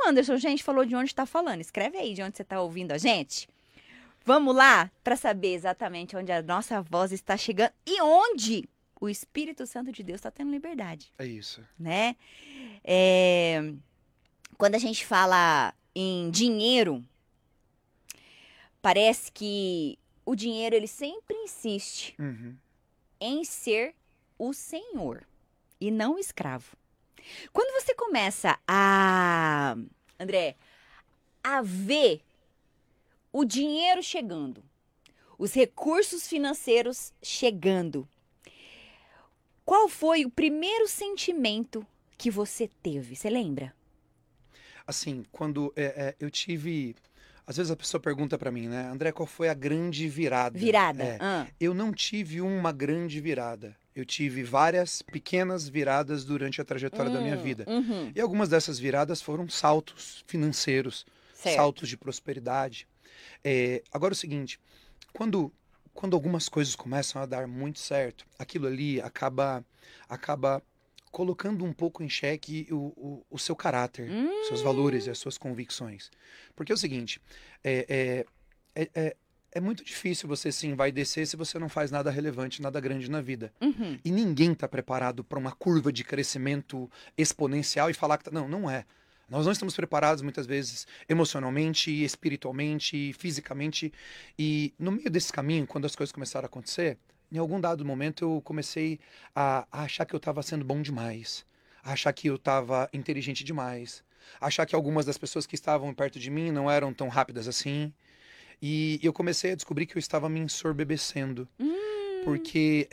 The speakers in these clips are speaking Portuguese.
o Anderson, gente, falou de onde está falando. Escreve aí de onde você está ouvindo a gente. Vamos lá para saber exatamente onde a nossa voz está chegando e onde o Espírito Santo de Deus está tendo liberdade. É isso. Né? Quando a gente fala em dinheiro, parece que o dinheiro ele sempre insiste em ser o senhor e não o escravo. Quando você começa André, a ver o dinheiro chegando, os recursos financeiros chegando, qual foi o primeiro sentimento que você teve? Você lembra? Assim, quando eu tive... Às vezes a pessoa pergunta pra mim, né? André, qual foi a grande virada? Eu não tive uma grande virada. Eu tive várias pequenas viradas durante a trajetória da minha vida. E algumas dessas viradas foram saltos financeiros, saltos de prosperidade. Agora é o seguinte, quando algumas coisas começam a dar muito certo, aquilo ali acaba colocando um pouco em xeque o seu caráter, seus valores e as suas convicções. Porque é o seguinte, é muito difícil você se envaidecer se você não faz nada relevante, nada grande na vida. E ninguém está preparado para uma curva de crescimento exponencial e falar que... Não é. Nós não estamos preparados muitas vezes emocionalmente, espiritualmente, fisicamente. E no meio desse caminho, quando as coisas começaram a acontecer, em algum dado momento eu comecei a achar que eu estava sendo bom demais, a achar que eu estava inteligente demais, a achar que algumas das pessoas que estavam perto de mim não eram tão rápidas assim. E eu comecei a descobrir que eu estava me ensoberbecendo. Porque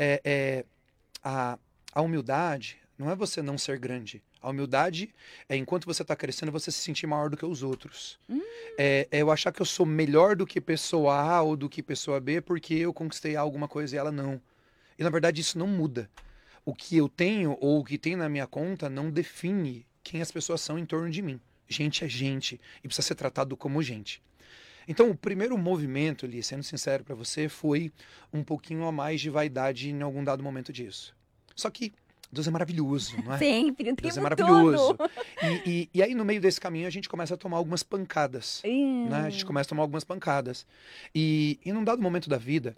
a humildade não é você não ser grande. A humildade é enquanto você está crescendo, você se sentir maior do que os outros. É eu achar que eu sou melhor do que pessoa A ou do que pessoa B porque eu conquistei alguma coisa e ela não. E na verdade isso não muda. O que eu tenho ou o que tem na minha conta não define quem as pessoas são em torno de mim. Gente é gente e precisa ser tratado como gente. Então, o primeiro movimento ali, sendo sincero para você, foi um pouquinho a mais de vaidade em algum dado momento disso. Só que Deus é maravilhoso, não é? Sempre, o Deus é tempo maravilhoso. todo. E aí, no meio desse caminho, a gente começa a tomar algumas pancadas. Né? A gente começa a tomar algumas pancadas. E num dado momento da vida,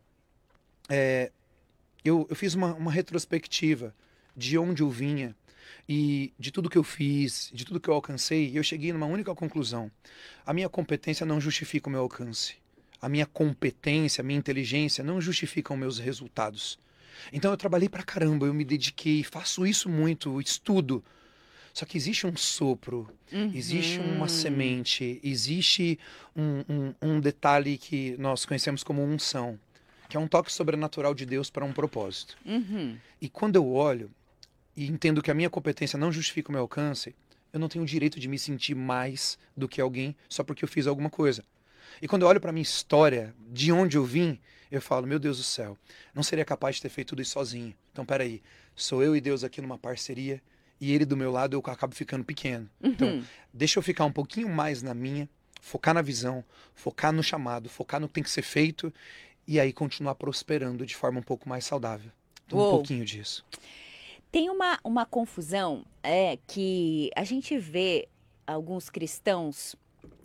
eu fiz uma retrospectiva de onde eu vinha e de tudo que eu fiz, de tudo que eu alcancei, e eu cheguei numa única conclusão. A minha competência não justifica o meu alcance. A minha competência, a minha inteligência não justificam meus resultados. Então eu trabalhei pra caramba, eu me dediquei, faço isso muito, estudo. Só que existe um sopro, existe uma semente, existe um detalhe que nós conhecemos como unção, que é um toque sobrenatural de Deus para um propósito. E quando eu olho e entendo que a minha competência não justifica o meu alcance, eu não tenho o direito de me sentir mais do que alguém só porque eu fiz alguma coisa. E quando eu olho para minha história, de onde eu vim, eu falo, meu Deus do céu, não seria capaz de ter feito tudo isso sozinho. Então, peraí, sou eu e Deus aqui numa parceria, e ele do meu lado eu acabo ficando pequeno. Então, deixa eu ficar um pouquinho mais na minha, focar na visão, focar no chamado, focar no que tem que ser feito, e aí continuar prosperando de forma um pouco mais saudável. Então, um pouquinho disso. Tem uma confusão que a gente vê alguns cristãos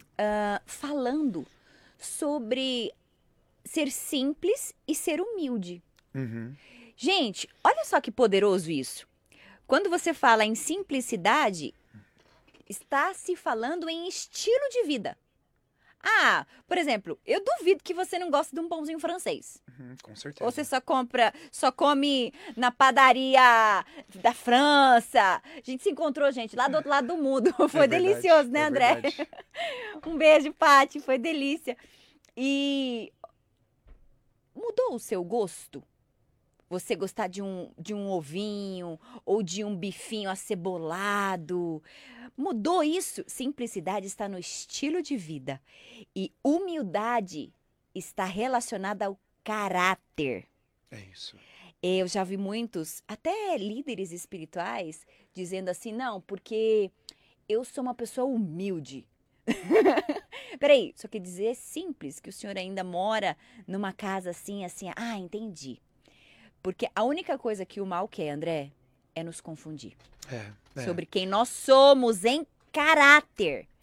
falando sobre ser simples e ser humilde. Gente, olha só que poderoso isso. Quando você fala em simplicidade, está se falando em estilo de vida. Por exemplo, eu duvido que você não gosta de um pãozinho francês. Com certeza. Ou você só come na padaria da França. A gente se encontrou, gente, lá do outro lado do mundo. Foi delicioso, né, André? Um beijo, Paty, foi delícia. E mudou o seu gosto? Você gostar de um ovinho ou de um bifinho acebolado? Mudou isso? Simplicidade está no estilo de vida. E humildade está relacionada ao caráter. É isso. Eu já vi muitos, até líderes espirituais, dizendo assim, não, porque eu sou uma pessoa humilde. Peraí, só quer dizer simples, que o senhor ainda mora numa casa assim, assim. Entendi. Porque a única coisa que o mal quer, André, é nos confundir. Sobre quem nós somos em caráter.